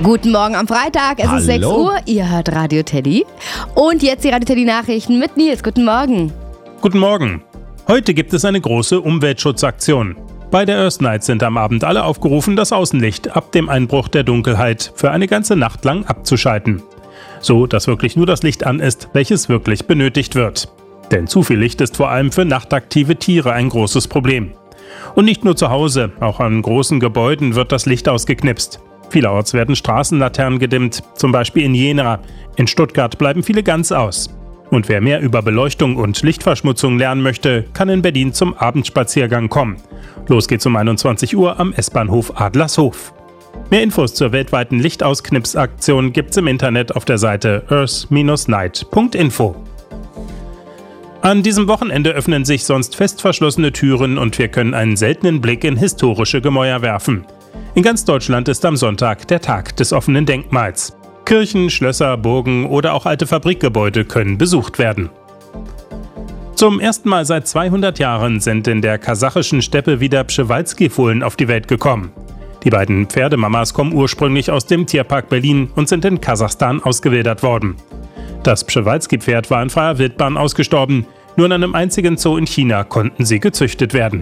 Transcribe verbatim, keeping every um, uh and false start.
Guten Morgen am Freitag, es Hallo. ist sechs Uhr, ihr hört Radio Teddy. Und jetzt die Radio Teddy Nachrichten mit Nils. Guten Morgen. Guten Morgen. Heute gibt es eine große Umweltschutzaktion. Bei der Earth Night sind am Abend alle aufgerufen, das Außenlicht ab dem Einbruch der Dunkelheit für eine ganze Nacht lang abzuschalten. So, dass wirklich nur das Licht an ist, welches wirklich benötigt wird. Denn zu viel Licht ist vor allem für nachtaktive Tiere ein großes Problem. Und nicht nur zu Hause, auch an großen Gebäuden wird das Licht ausgeknipst. Vielerorts werden Straßenlaternen gedimmt, zum Beispiel in Jena. In Stuttgart bleiben viele ganz aus. Und wer mehr über Beleuchtung und Lichtverschmutzung lernen möchte, kann in Berlin zum Abendspaziergang kommen. Los geht's um einundzwanzig Uhr am S-Bahnhof Adlershof. Mehr Infos zur weltweiten Lichtausknipsaktion gibt's im Internet auf der Seite earth dash night punkt info. An diesem Wochenende öffnen sich sonst fest verschlossene Türen und wir können einen seltenen Blick in historische Gemäuer werfen. In ganz Deutschland ist am Sonntag der Tag des offenen Denkmals. Kirchen, Schlösser, Burgen oder auch alte Fabrikgebäude können besucht werden. Zum ersten Mal seit zweihundert Jahren sind in der kasachischen Steppe wieder Przewalski-Fohlen auf die Welt gekommen. Die beiden Pferdemamas kommen ursprünglich aus dem Tierpark Berlin und sind in Kasachstan ausgewildert worden. Das Przewalski-Pferd war in freier Wildbahn ausgestorben, nur in einem einzigen Zoo in China konnten sie gezüchtet werden.